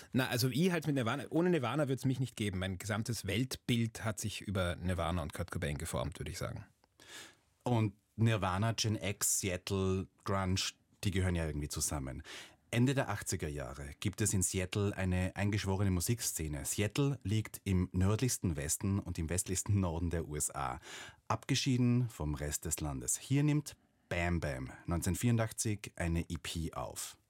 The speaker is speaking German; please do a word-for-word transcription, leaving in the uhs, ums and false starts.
Na, also ich halt mit Nirvana, ohne Nirvana wird es mich nicht geben. Mein gesamtes Weltbild hat sich über Nirvana und Kurt Cobain geformt, würde ich sagen. Und Nirvana, Gen X, Seattle, Grunge, die gehören ja irgendwie zusammen. Ende der achtziger Jahre gibt es in Seattle eine eingeschworene Musikszene. Seattle liegt im nördlichsten Westen und im westlichsten Norden der U S A, abgeschieden vom Rest des Landes. Hier nimmt Bam Bam neunzehnhundertvierundachtzig eine E P auf.